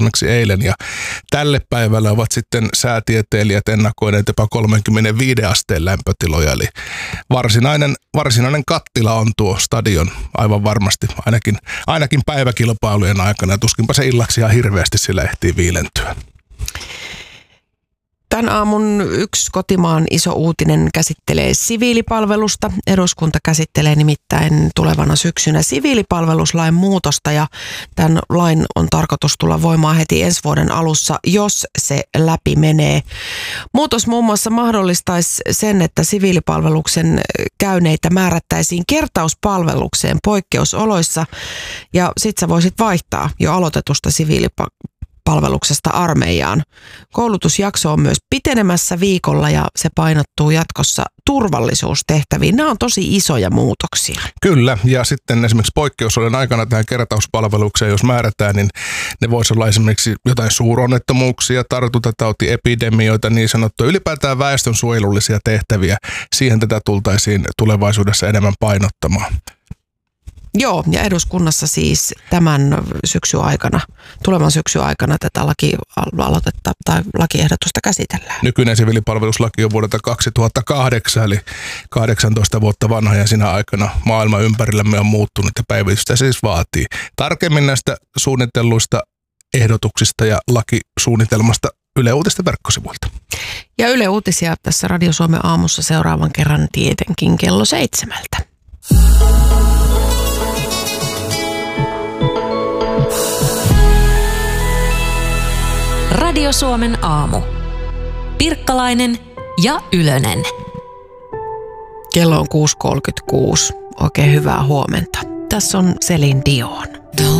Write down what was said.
esimerkiksi eilen. Ja tälle päivälle ovat sitten säätieteilijät ennakoineet jopa 35 asteen lämpötiloja. Eli varsinainen kattila on tuo stadion aivan varmasti, ainakin päiväkilpailujen aikana. Tuskinpa se illaksi ihan hirveästi siellä ehtii viilentyä. Tämän aamun yksi kotimaan iso uutinen käsittelee siviilipalvelusta. Eduskunta käsittelee nimittäin tulevana syksynä siviilipalveluslain muutosta ja tämän lain on tarkoitus tulla voimaan heti ensi vuoden alussa, jos se läpi menee. Muutos muun muassa mahdollistaisi sen, että siviilipalveluksen käyneitä määrättäisiin kertauspalvelukseen poikkeusoloissa ja sit sä voisit vaihtaa jo aloitetusta siviilipalveluksesta armeijaan. Koulutusjakso on myös pitenemässä viikolla ja se painottuu jatkossa turvallisuustehtäviin. Nämä on tosi isoja muutoksia. Kyllä, ja sitten esimerkiksi poikkeusolojen aikana tähän kertauspalvelukseen, jos määrätään, niin ne voisi olla esimerkiksi jotain suuronnettomuuksia, tartuntatautiepidemioita, niin sanottuja ylipäätään väestönsuojelullisia tehtäviä. Siihen tätä tultaisiin tulevaisuudessa enemmän painottamaan. Joo, ja eduskunnassa siis tulevan syksyn aikana tätä lakialoitetta tai lakiehdotusta käsitellään. Nykyinen siviilipalveluslaki on vuodelta 2008, eli 18 vuotta vanha, ja siinä aikana maailma ympärillämme on muuttunut ja päivitystä siis vaatii. Tarkemmin näistä suunnitelluista ehdotuksista ja lakisuunnitelmasta Yle Uutisten verkkosivuilta. Ja Yle Uutisia tässä Radio Suomen aamussa seuraavan kerran tietenkin kello 7. Radio Suomen aamu. Pirkkalainen ja Ylönen. Kello on 6.36. Oikein hyvää huomenta. Tässä on Celine Dion.